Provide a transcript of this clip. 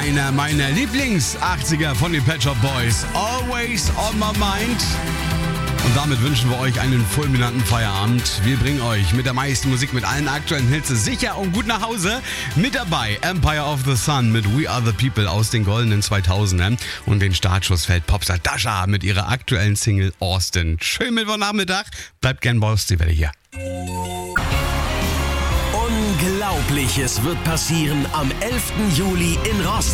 Einer meiner Lieblings-80er von den Pet Shop Boys. Always on my mind. Und damit wünschen wir euch einen fulminanten Feierabend. Wir bringen euch mit der meisten Musik, mit allen aktuellen Hits sicher und gut nach Hause. Mit dabei Empire of the Sun mit We Are the People aus den goldenen 2000ern. Und den Startschuss fällt Popstar Dasha mit ihrer aktuellen Single Austin. Schönen Mittwochnachmittag. Bleibt gern bei uns, die Welle hier. Unglaubliches wird passieren am 11. Juli in Rostock.